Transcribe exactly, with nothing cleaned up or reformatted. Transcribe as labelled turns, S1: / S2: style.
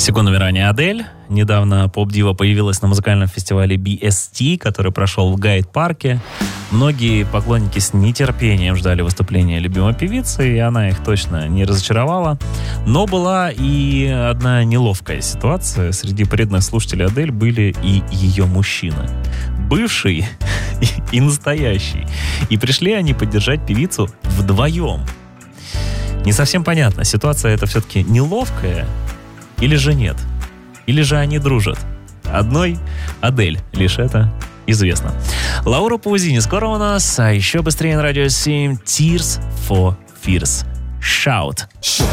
S1: Секундами ранее Адель. Недавно поп-дива появилась на музыкальном фестивале би эс ти, который прошел в Гайд-парке. Многие поклонники с нетерпением ждали выступления любимой певицы, и она их точно не разочаровала. Но была и одна неловкая ситуация. Среди преданных слушателей Адель были и ее мужчины. Бывший и настоящий. И пришли они поддержать певицу вдвоем. Не совсем понятно, ситуация эта все-таки неловкая или же нет? Или же они дружат? Одной Адель, лишь это известно. Лаура Паузини скоро у нас, а еще быстрее на Радио семь Tears for Fears. Shout.